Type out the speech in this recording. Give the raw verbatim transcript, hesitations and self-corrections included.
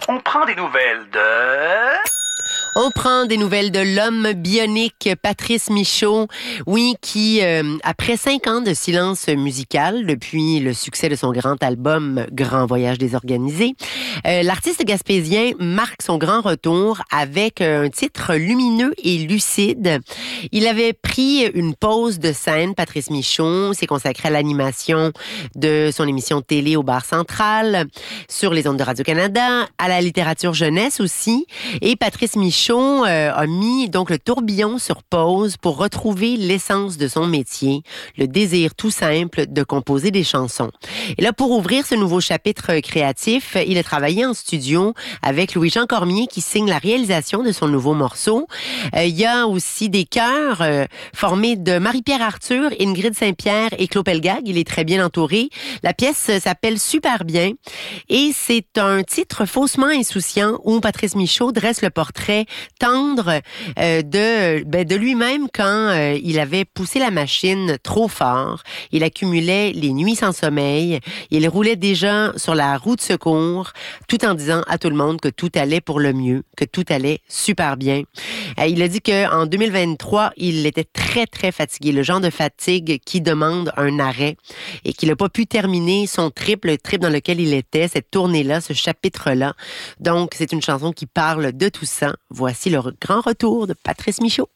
On prend des nouvelles de... On prend des nouvelles de l'homme bionique Patrice Michaud, oui, qui, euh, après cinq ans de silence musical, depuis le succès de son grand album Grand Voyage désorganisé, euh, l'artiste gaspésien marque son grand retour avec un titre lumineux et lucide. Il avait pris une pause de scène, Patrice Michaud, s'est consacré à l'animation de son émission de télé au Bar Central, sur les ondes de Radio-Canada, à la littérature jeunesse aussi, et Patrice Michaud Euh, a mis donc le tourbillon sur pause pour retrouver l'essence de son métier, le désir tout simple de composer des chansons. Et là, pour ouvrir ce nouveau chapitre créatif, il a travaillé en studio avec Louis-Jean Cormier qui signe la réalisation de son nouveau morceau. Euh, il y a aussi des chœurs euh, formés de Marie-Pierre Arthur, Ingrid Saint-Pierre et Claude Pelgag. Il est très bien entouré. La pièce s'appelle Super bien et c'est un titre faussement insouciant où Patrice Michaud dresse le portrait tendre euh, de ben, de lui-même quand euh, il avait poussé la machine trop fort. Il accumulait les nuits sans sommeil. Il roulait déjà sur la roue de secours, tout en disant à tout le monde que tout allait pour le mieux, que tout allait super bien. Euh, il a dit qu'en deux mille vingt-trois, il était très, très fatigué. Le genre de fatigue qui demande un arrêt et qu'il n'a pas pu terminer son trip, le trip dans lequel il était, cette tournée-là, ce chapitre-là. Donc, c'est une chanson qui parle de tout ça. Voici le grand retour de Patrice Michaud.